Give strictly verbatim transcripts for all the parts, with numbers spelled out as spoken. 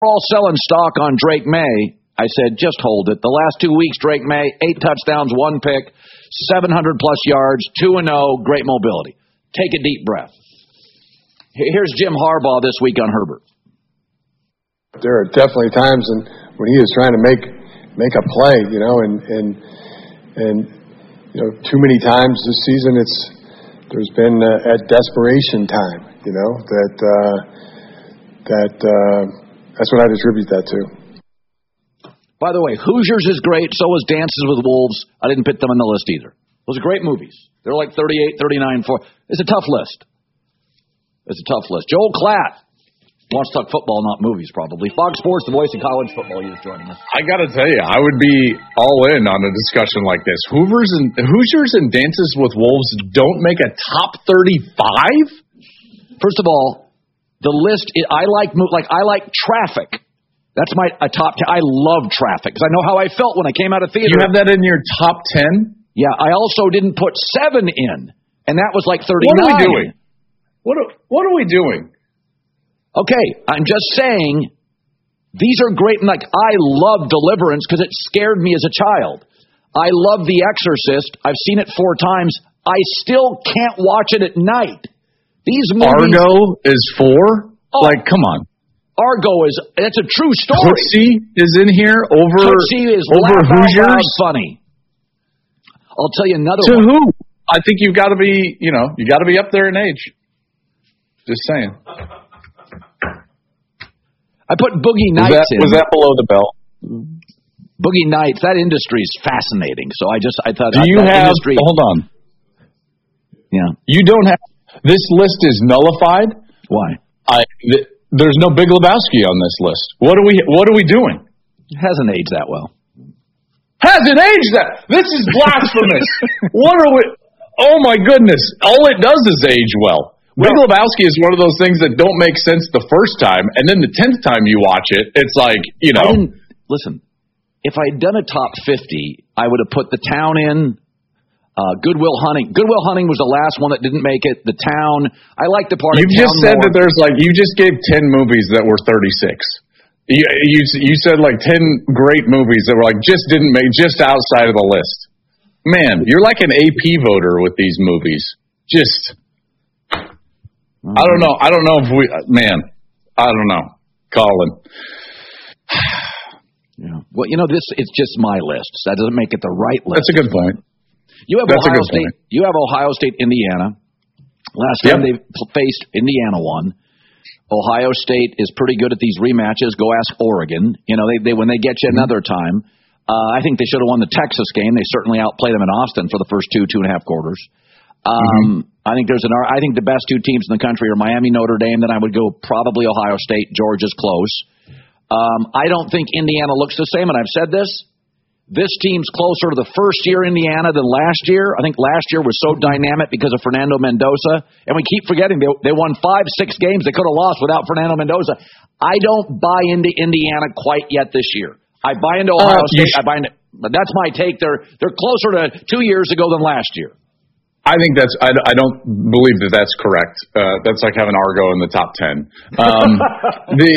all selling stock on Drake May. I said, just hold it. The last two weeks, Drake May, eight touchdowns, one pick, seven hundred plus yards, two and oh, great mobility. Take a deep breath. Here's Jim Harbaugh this week on Herbert. There are definitely times when, when he is trying to make make a play, you know, and and and you know, too many times this season, it's there's been uh, at desperation time, you know, that uh, that uh, that's what I'd attribute that to. By the way, Hoosiers is great. So is Dances with Wolves. I didn't put them on the list either. Those are great movies. They're like thirty-eight, thirty-nine, four. It's a tough list. It's a tough list. Joel Klatt wants to talk football, not movies, probably. Fox Sports, the voice of college football, he was joining us. I got to tell you, I would be all in on a discussion like this. Hoovers and Hoosiers and Dances with Wolves don't make a top thirty-five? First of all, the list, I like like I like Traffic. That's my a top ten. I love Traffic because I know how I felt when I came out of theater. You have that in your top ten? Yeah, I also didn't put seven in, and that was like thirty-nine. What are we doing? What are, what are we doing? Okay, I'm just saying these are great. Like, I love Deliverance because it scared me as a child. I love The Exorcist. I've seen it four times. I still can't watch it at night. These movies. Argo is four? Oh, like, come on. Argo is, that's a true story. Tootsie is in here over, Tootsie is over Hoosiers. Funny. I'll tell you another to one. To who? I think you've got to be, you know, you got to be up there in age. Just saying. I put Boogie Nights was that, in. Was that below the belt? Boogie Nights, that industry is fascinating. So I just, I thought Do that, you that have, industry. Hold on. Yeah. You don't have, this list is nullified. Why? I, th- there's no Big Lebowski on this list. What are we, what are we doing? It hasn't aged that well. Hasn't aged that. This is blasphemous. What are we, oh my goodness. All it does is age well. Big Lebowski is one of those things that don't make sense the first time, and then the tenth time you watch it, it's like, you know. I didn't, listen, if I had done a top fifty, I would have put The Town in, uh, Good Will Hunting. Good Will Hunting was the last one that didn't make it. The Town, I like the part you of just Town said more. that there's like, you just gave ten movies that were thirty-six. You, you, you said like ten great movies that were like, just didn't make, just outside of the list. Man, you're like an A P voter with these movies. Just... I don't know. I don't know if we, man, I don't know. Colin. Yeah. Well, you know, this, it's just my list. That doesn't make it the right list. That's a good point. You have That's Ohio State. Point. You have Ohio State, Indiana. Last time yep. they faced, Indiana won. Ohio State is pretty good at these rematches. Go ask Oregon. You know, they, they when they get you mm-hmm. another time. Uh, I think they should have won the Texas game. They certainly outplayed them in Austin for the first two, two and a half quarters. Um, mm-hmm. I think there's an. I think the best two teams in the country are Miami, Notre Dame. Then I would go probably Ohio State. Georgia's close. Um, I don't think Indiana looks the same, and I've said this. This team's closer to the first year Indiana than last year. I think last year was so dynamic because of Fernando Mendoza, and we keep forgetting they they won five, six games they could have lost without Fernando Mendoza. I don't buy into Indiana quite yet this year. I buy into Ohio uh, State. I buy into, but that's my take. They're they're closer to two years ago than last year. I think that's. I, I don't believe that that's correct. Uh, that's like having Argo in the top ten. Um, the,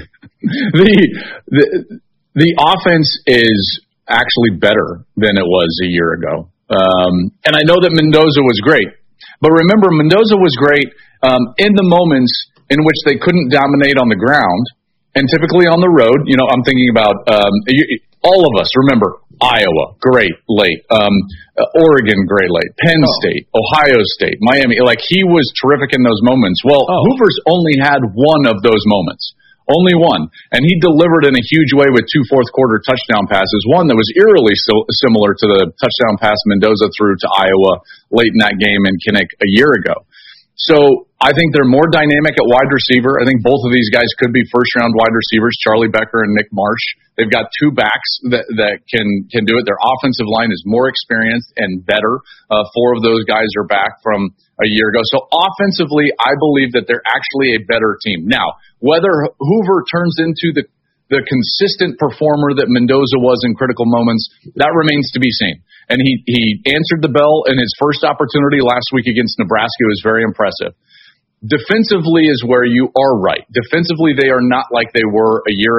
the the the offense is actually better than it was a year ago. Um, and I know that Mendoza was great, but remember Mendoza was great um, in the moments in which they couldn't dominate on the ground, and typically on the road. You know, I'm thinking about um, you, all of us. Remember. Iowa, great late. Um, uh, Oregon, great late. Penn oh. State, Ohio State, Miami. Like, he was terrific in those moments. Well, oh. Hoover's only had one of those moments. Only one. And he delivered in a huge way with two fourth-quarter touchdown passes. One that was eerily so, similar to the touchdown pass Mendoza threw to Iowa late in that game in Kinnick a year ago. So I think they're more dynamic at wide receiver. I think both of these guys could be first-round wide receivers, Charlie Becker and Nick Marsh. They've got two backs that, that can, can do it. Their offensive line is more experienced and better. Uh, four of those guys are back from a year ago. So offensively, I believe that they're actually a better team. Now, whether Hoover turns into the, the consistent performer that Mendoza was in critical moments, that remains to be seen. And he, he answered the bell in his first opportunity last week against Nebraska. It was very impressive. Defensively is where you are right. Defensively, they are not like they were a year